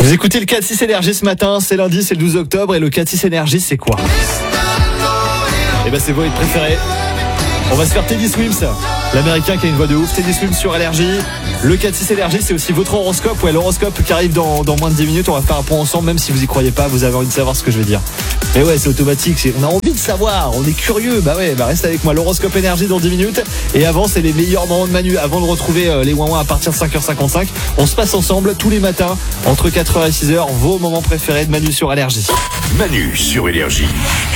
Vous écoutez le 4-6 Énergie ce matin, c'est lundi, c'est le 12 octobre et le 4-6 Énergie c'est quoi? Eh ben c'est vos hits préférés. On va se faire Teddy Swims, l'américain qui a une voix de ouf. Teddy Swims sur Énergie. Le 4-6 Énergie c'est aussi votre horoscope. Ouais, l'horoscope qui arrive dans moins de 10 minutes. On va faire un point ensemble, même si vous y croyez pas, vous avez envie de savoir ce que je vais dire. Mais ouais, c'est automatique, on a envie de savoir, on est curieux. Bah ouais, reste avec moi, l'horoscope Énergie dans 10 minutes. Et avant, c'est les meilleurs moments de Manu. Avant de retrouver les ouin-ouin à partir de 5h55, on se passe ensemble tous les matins entre 4h et 6h, vos moments préférés de Manu sur Énergie. Manu sur Énergie.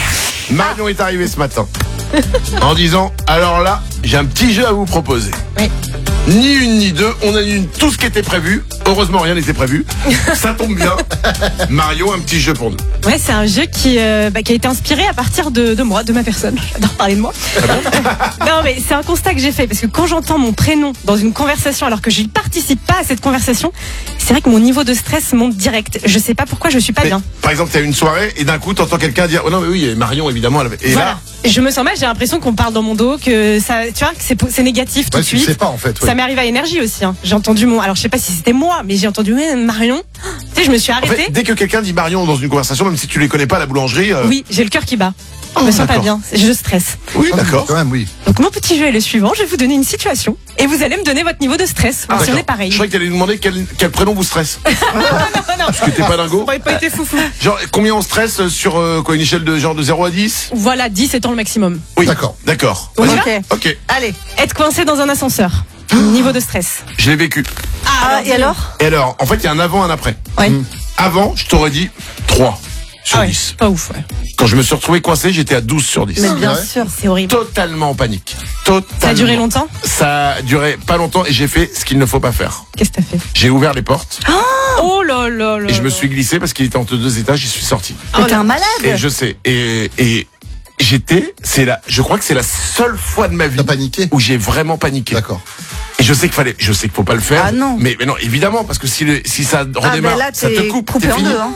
Marion est arrivée ce matin en disant, alors là, j'ai un petit jeu à vous proposer. Oui. Ni une ni deux, on annule tout ce qui était prévu. Heureusement, rien n'était prévu. Ça tombe bien. Mario, un petit jeu pour nous. Ouais, c'est un jeu qui a été inspiré à partir de moi, de ma personne. J'adore parler de moi. Non, mais c'est un constat que j'ai fait parce que quand j'entends mon prénom dans une conversation alors que je ne participe pas à cette conversation, c'est vrai que mon niveau de stress monte direct. Je sais pas pourquoi, je suis pas bien. Par exemple, t'as une soirée et d'un coup, t'entends quelqu'un dire, oh non, mais oui, Marion, évidemment. Et voilà. là, Je me sens mal, j'ai l'impression qu'on parle dans mon dos, que ça, tu vois, que c'est négatif tout de suite. Tu sais pas en fait. Ouais. Ça m'est arrivé à Énergie aussi. Hein. J'ai entendu alors je sais pas si c'était moi, mais j'ai entendu Marion. Tu sais, je me suis en arrêtée. fait, dès que quelqu'un dit Marion dans une conversation, même si tu les connais pas à la boulangerie. Oui, j'ai le cœur qui bat. Je me sens pas d'accord. bien, je stresse. Oui, d'accord. Quand même, oui. Donc mon petit jeu est le suivant, je vais vous donner une situation et vous allez me donner votre niveau de stress. Ah, si on d'accord. est pareil. Je croyais que t'allais nous demander quel prénom vous stresse. non. Parce que t'es pas dingo. On n'aurait pas été foufou. Genre, combien on stresse sur une échelle de genre de 0 à 10? Voilà, 10 étant le maximum. Oui. D'accord. D'accord. On y Vas-y. va Ok. Allez, être coincé dans un ascenseur. Niveau de stress. Je l'ai vécu. Et alors Et alors, en fait, il y a un avant, un après. Ouais. Avant, je t'aurais dit 3 sur Ah ouais, 10. pas ouf, ouais. Quand je me suis retrouvé coincé, j'étais à 12 sur 10. Mais bien Ouais. sûr, c'est horrible. Totalement en panique. Totalement. Ça a duré longtemps? Ça a duré pas longtemps et j'ai fait ce qu'il ne faut pas faire. Qu'est-ce que t'as fait? J'ai ouvert les portes Oh là là là. et je me suis glissé parce qu'il était entre 2 étages, j'y suis sorti. Oh, t'es un malade. Et je sais. Et je crois que c'est la seule fois de ma vie T'as paniqué? où j'ai vraiment paniqué. D'accord. Et je sais qu'il faut pas le faire. Ah non. Mais non, évidemment, parce que si ça redémarre, là, ça te coupe, coupé t'es en fini. deux. Hein.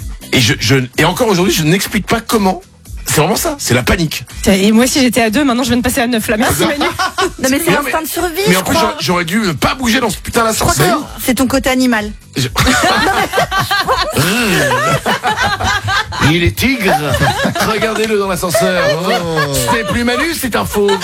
Et encore aujourd'hui, je n'explique pas comment. C'est vraiment ça, c'est la panique. Et moi si j'étais à 2, maintenant je viens de passer à 9 là. Merci Manu. Non mais c'est Non, l'instinct de survie. Mais je en plus, crois. j'aurais dû pas bouger dans ce putain Je crois d'ascenseur. que c'est ton côté animal. Je- Il est tigre. Regardez-le dans l'ascenseur. C'est plus Manu, c'est un fauve.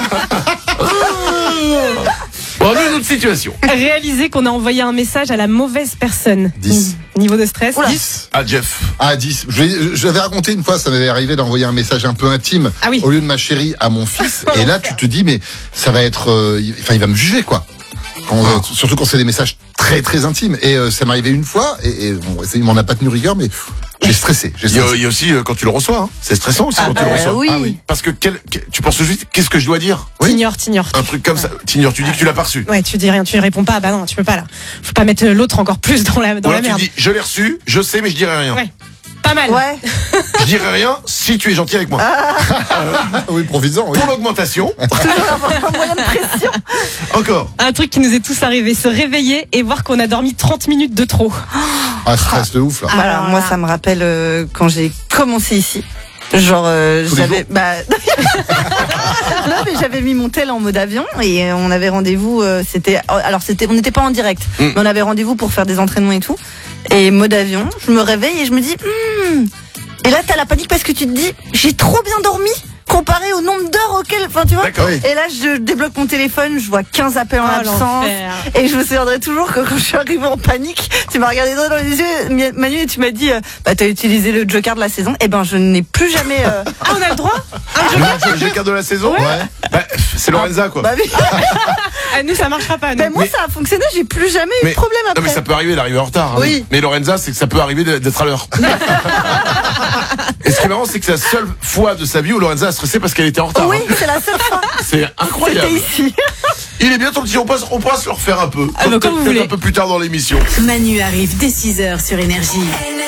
Bon, une autre situation. Réaliser qu'on a envoyé un message à la mauvaise personne. 10. Niveau de stress? Oula. 10. Ah, Jeff. Ah, 10. J'avais raconté une fois, ça m'avait arrivé d'envoyer un message un peu intime Ah oui. au lieu de ma chérie à mon fils. Et là, tu te dis, mais ça va être, il va me juger, quoi. Surtout quand c'est des messages très très intimes. Et ça m'est arrivé une fois, et bon, il m'en a pas tenu rigueur, mais j'ai stressé. Il y a aussi quand tu le reçois. Hein. C'est stressant aussi quand tu le reçois. oui. Ah oui. Parce que tu penses juste, qu'est-ce que je dois dire? T'ignores. Un truc comme ça. T'ignores, tu dis que tu l'as pas reçu. Ouais, tu dis rien, tu ne réponds pas. Bah non, tu peux pas là. Faut pas mettre l'autre encore plus dans la Ou alors tu merde. dis, je l'ai reçu, je sais, mais je dirai rien. Ouais. Pas mal. Ouais. Je dirai rien si tu es gentil avec moi. Oui, profites-en, oui. Pour l'augmentation, Un moyen de pression. encore. Un truc qui nous est tous arrivé, se réveiller et voir qu'on a dormi 30 minutes de trop. Ah, stress de ouf, là. Voilà, Alors moi là. ça me rappelle quand j'ai commencé ici. Genre Tous les j'avais jours non mais j'avais mis mon tel en mode avion et on avait rendez-vous on n'était pas en direct mais on avait rendez-vous pour faire des entraînements et tout et mode avion je me réveille et je me dis et là t'as la panique parce que tu te dis j'ai trop bien dormi comparé au nombre d'heures auxquelles tu vois. D'accord. Oui. Et là je débloque mon téléphone, je vois 15 appels en absence l'enfer. et je me souviendrai toujours que quand je suis arrivée en panique, tu m'as regardé droit dans les yeux Manu et tu m'as dit t'as utilisé le joker de la saison. Et ben je n'ai plus jamais Ah, on a le droit? Le joker de la saison. Ouais. Bah, c'est Lorenza, quoi. bah oui. Ah, nous, ça marchera pas. Nous. Ben moi ça a fonctionné, j'ai plus jamais eu de problème après. Non, mais ça peut arriver d'arriver en retard. Hein. Oui. Mais Lorenza, c'est que ça peut arriver d'être à l'heure. Et ce qui est marrant, c'est que c'est la seule fois de sa vie où Lorenza a stressé parce qu'elle était en retard. Oui, hein. c'est la seule fois. C'est incroyable. C'était ici. Il est bien ton petit, on pourra se le refaire un peu. Ah, bah, comme vous Peut-être voulez. un peu plus tard dans l'émission. Manu arrive dès 6h sur Énergie.